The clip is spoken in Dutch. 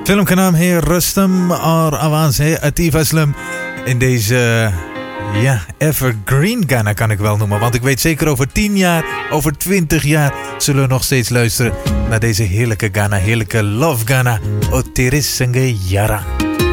फिल्म का नाम है रुस्तम और आवाज है Atif Aslam. In deze evergreen Ghana kan ik wel noemen. Want ik weet zeker over 10 jaar, over 20 jaar zullen we nog steeds luisteren naar deze heerlijke Ghana, heerlijke love Ghana. Oteris Sange Yara.